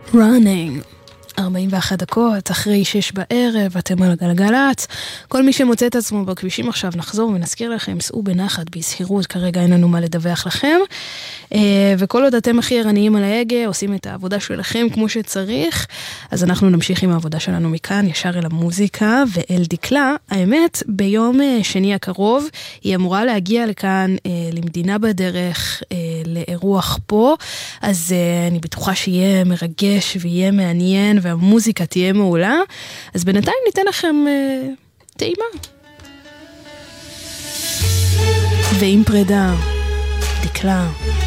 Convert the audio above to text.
running. 41 דקות, אחרי 6 בערב, אתם על הגלגלת. כל מי שמוצא את עצמו בכבישים עכשיו, נחזור ונזכיר לכם, סעו בנחת, בסחירות, כרגע אין לנו מה לדווח לכם. וכל עוד אתם הכי ערניים על ההגה, עושים את העבודה שלכם כמו שצריך, אז אנחנו נמשיך עם העבודה שלנו מכאן, ישר אל המוזיקה ואל דקלה. האמת, ביום שני הקרוב, היא אמורה להגיע לכאן למדינה בדרך, לאירוח פה, אז אני בטוחה שיהיה מרגש ויהיה מעניין, והמוזיקה תהיה מעולה, אז בינתיים ניתן לכם טעימה. ועם פרידה, דקלה.